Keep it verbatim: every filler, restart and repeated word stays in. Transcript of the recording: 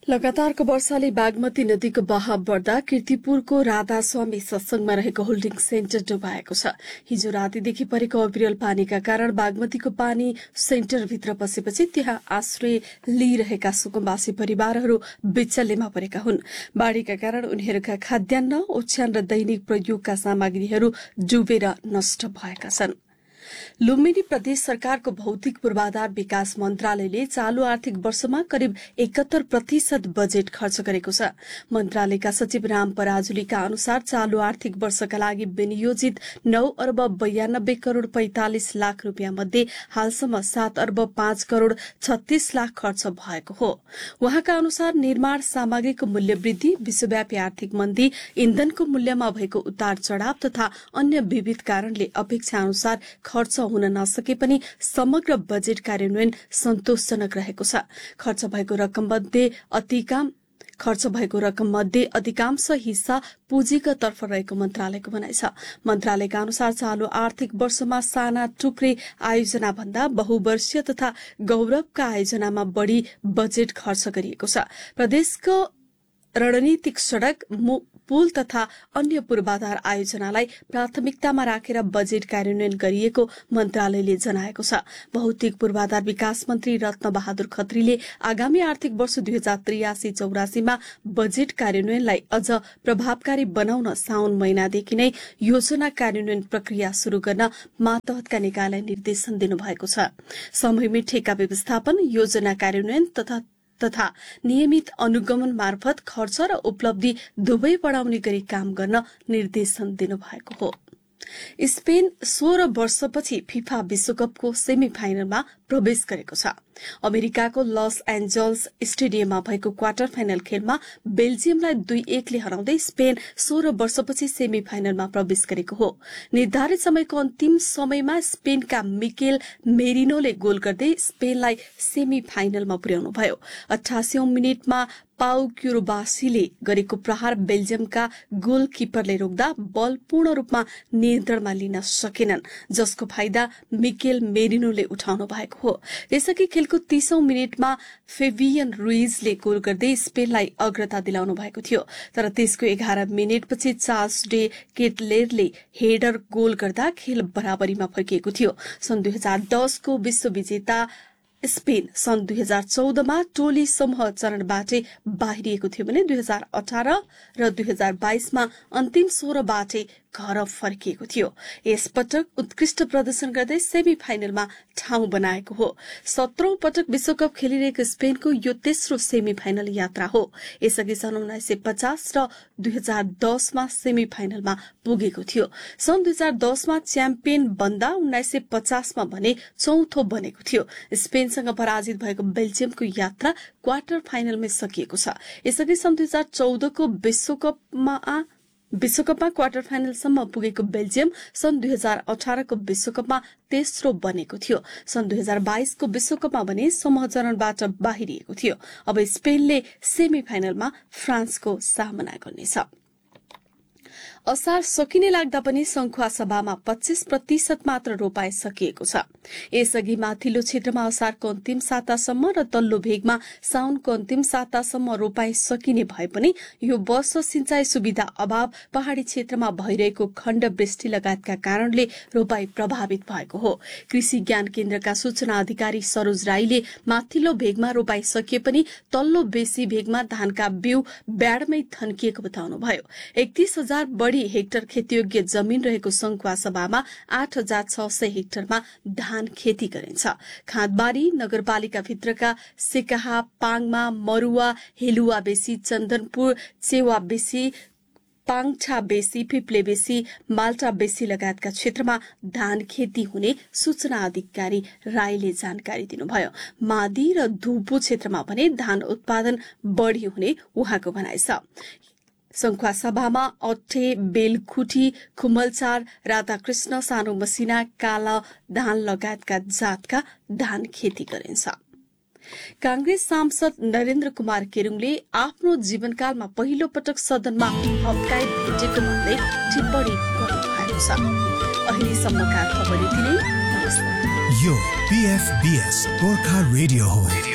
लगातारको वर्षाले बागमती नदीको बहाव बढ्दा कीर्तिपुरको राधास्वामी सत्संगमा रहेको होल्डिङ सेन्टर डुबाएको छ। हिजो रातिदेखि परेको अविरल पानीका कारण बागमतीको पानी सेन्टरभित्र पसेपछि त्यहाँ आश्रय लिइरहेका सुकुम्बासी परिवारहरू बिचल्लेमा परेका हुन्। बाढ़ीका कारण उनीहरूका खाद्यान्न, ओछ्यान र दैनिक प्रयोगका सामग्रीहरू डुबेर नष्ट भएका छन्। लुम्बिनी प्रदेश सरकारको भौतिक पूर्वाधार विकास मन्त्रालयले चालू आर्थिक वर्षमा करिब एकहत्तर प्रतिशत बजेट खर्च गरेको छ। मन्त्रालयका सचिव राम पराजुलीका अनुसार चालू आर्थिक वर्षका लागि विनियोजित नौ अर्ब बयानब्बे करोड़ पैंतालिस लाख रूपियाँ मध्ये हालसम्म सात अर्ब पाँच करोड़ छत्तीस लाख खर्च भएको हो। उहाँका अनुसार निर्माण सामग्रीको मूल्य वृद्धि, विश्वव्यापी आर्थिक मन्दी, इन्धनको मूल्यमा भएको उतार चढ़ाव तथा अन्य विविध कारणले अपेक्षा अनुसार खर्च हुन नसके पनि समग्र बजेट कार्यान्वयन सन्तोषजनक रहेको छ। खर्च भएको रकम मध्ये अधिकांश खर्च भएको रकम मध्ये अधिकांश हिस्सा पुँजीका तर्फ रहेको मन्त्रालयको भनाइ छ। मन्त्रालयका अनुसार चालू आर्थिक वर्षमा साना टुक्रे आयोजना भन्दा बहुवर्षीय तथा गौरवका आयोजनामा बढ़ी बजेट खर्च गरिएको छ। प्रदेशको रणनीतिक सड़क, पुल तथा अन्य पूर्वाधार आयोजनालाई प्राथमिकतामा राखेर बजेट कार्यान्वयन गरिएको मन्त्रालयले जनाएको छ। भौतिक पूर्वाधार विकास मन्त्री रत्न बहादुर खत्रीले आगामी आर्थिक वर्ष दुई हजार त्रियासी चौरासीमा बजेट कार्यान्वयनलाई अझ प्रभावकारी बनाउन साउन महिनादेखि नै योजना कार्यान्वयन प्रक्रिया शुरू गर्न मातहतका निकायलाई निर्देशन दिनुभएको छ। समयमै ठेका व्यवस्थापन, योजना कार्यान्वयन तथा तथा नियमित अनुगमन मार्फत खर्च र उपलब्धि दुवै बढाउने गरी काम गर्न निर्देशन दिनुभएको हो। स्पेन सोह्र वर्षपछि फिफा विश्वकपको सेमी फाइनलमा प्रवेश गरेको छ। अमेरिकाको लस एन्जल्स स्टेडियममा भएको क्वार्टर फाइनल खेलमा बेल्जियमलाई दुई एकले हराउँदै स्पेन सोह्र वर्षपछि सेमी फाइनलमा प्रवेश गरेको हो। निर्धारित समयको अन्तिम समयमा स्पेनका मिकेल मेरिनोले गोल गर्दै स्पेनलाई सेमी फाइनलमा पुर्याउनुभयो। अठासीौं मिनटमा पाउ क्युरोबासीले गरेको प्रहार बेल्जियमका गोलकिपरले रोक्दा बल पूर्ण रूपमा नियन्त्रणमा लिन सकेनन्, जसको फाइदा मिकेल मेरिनोले उठाउनु भएको हो। त्यसअघि खेलको तीसौं मिनटमा फेबियन रुइजले गोल गर्दै स्पेनलाई अग्रता दिलाउनु भएको थियो, तर त्यसको एघार मिनटपछि चार्ल्स डे केटलेरले हेडर गोल गर्दा खेल बराबरीमा फर्किएको थियो। सन् दुई हजार दसको विश्व विजेता स्पेन सन् दुई हजार चौधमा टोली समूह चरणबाटै बाहिरिएको थियो भने दुई हजार अठार र दुई हजार बाइसमा अन्तिम सोह्रबाटै घर फर्किएको थियो। यसपटक उत्कृष्ट प्रदर्शन गर्दै सेमी फाइनलमा ठाउँ बनाएको हो। सत्रौं पटक विश्वकप खेलिरहेको स्पेनको यो तेस्रो सेमी फाइनल यात्रा हो। यसअघि सन् उन्नाइस सय पचास र दुई हजार दसमा सेमी फाइनलमा पुगेको थियो। सन् दुई हजार दसमा च्याम्पियन बन्दा उन्नाइस सय पचासमा भने चौथो बनेको थियो। स्पेनसँग पराजित भएको बेल्जियमको यात्रा क्वार्टर फाइनलमै सकिएको छ। यसअघि सन् दुई हजार चौधको विश्वकपमा विश्वकपमा क्वार्टर फाइनलसम्म पुगेको बेल्जियम सन् दुई हजार अठारको विश्वकपमा तेस्रो बनेको थियो। सन् दुई हजार बाइसको विश्वकपमा भने समूह चरणबाट बाहिरिएको थियो। अब स्पेनले सेमी फाइनलमा फ्रान्सको सामना गर्नेछ। असार सकिने लाग्दा पनि संखुवा सभामा पच्चीस प्रतिशत मात्र रोपाई सकिएको छ। यसअघि माथिल्लो क्षेत्रमा असारको अन्तिम सातासम्म र तल्लो भेगमा साउनको अन्तिम सातासम्म रोपाई सकिने भए पनि यो वर्ष सिंचाई सुविधा अभाव, पहाड़ी क्षेत्रमा भइरहेको खण्ड वृष्टि लगायतका कारणले रोपाई प्रभावित भएको हो। कृषि ज्ञान केन्द्रका सूचना अधिकारी सरोज राईले माथिल्लो भेगमा रोपाई सकिए पनि तल्लो बेसी भेगमा धानका बिउ ब्याडमै थन्किएको बताउनुभयो। एकतीस हजार बढ़ी हेक्टर खेतीयोग्य जमीन रहेको संखुवा सभामा आठ हजार छ सय हेक्टरमा धान खेती गरिन्छ। खाँदबारी नगरपालिका भित्रका सेकाहा, पाङमा, मरुवा, हेलुवा बेसी, चन्दनपुर, चेवा बेसी, पाङछा बेसी, पिप्ले बेसी, माल्टा बेसी लगायतका क्षेत्रमा धान खेती हुने सूचना अधिकारी राईले जानकारी दिनुभयो। मादी र धुपु क्षेत्रमा भने धान उत्पादन बढ़ी हुने उहाँको भनाइ छ। संखुवा सभामा अठे, बेलखुटी, खुमलचार, राधाकृष्ण, सानो मसिना, काला धान लगायतका जातका धान खेती गरिन्छ। कांग्रेस सांसद नरेन्द्र कुमार केरुङले आफ्नो जीवनकालमा पहिलो पटक सदनमा हप्काई भेटेको भन्दै टिप्पणी गर्नुभएको छ। अहिलेसम्मका खबर यति नै। नमस्कार। यो पीएफबीएस गोर्खा रेडियो हो।